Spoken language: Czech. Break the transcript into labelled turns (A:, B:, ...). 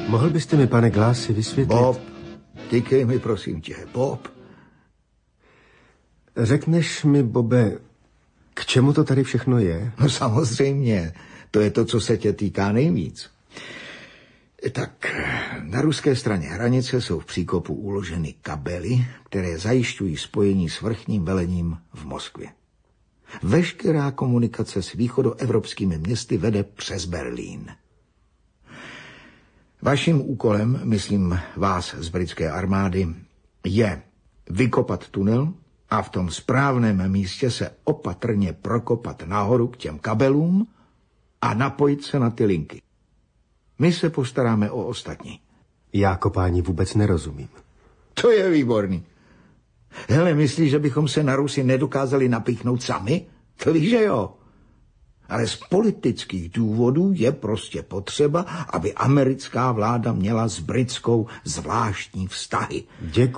A: Mohl byste mi, pane Glassi, vysvětlit...
B: Bob, tykej mi, prosím tě, Bob.
A: Řekneš mi, Bobe, k čemu to tady všechno je?
B: No samozřejmě, to je to, co se tě týká nejvíc. Tak, na ruské straně hranice jsou v příkopu uloženy kabely, které zajišťují spojení s vrchním velením v Moskvě. Veškerá komunikace s východoevropskými městy vede přes Berlín. Vaším úkolem, myslím vás z britské armády, je vykopat tunel a v tom správném místě se opatrně prokopat nahoru k těm kabelům a napojit se na ty linky. My se postaráme o ostatní.
A: Já kopání vůbec nerozumím.
B: To je výborný. Hele, myslíš, že bychom se na Rusy nedokázali napíchnout sami? To víš, že jo. Ale z politických důvodů je prostě potřeba, aby americká vláda měla s britskou zvláštní vztahy.
A: Děkuji.